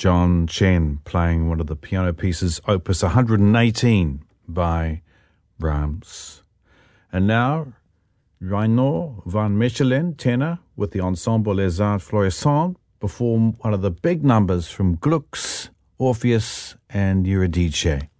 John Chen playing one of the piano pieces, Opus 118 by Brahms. And now, Renaud van Mechelen, tenor, with the Ensemble Les Arts Florissants, perform one of the big numbers from Gluck's Orpheus and Eurydice.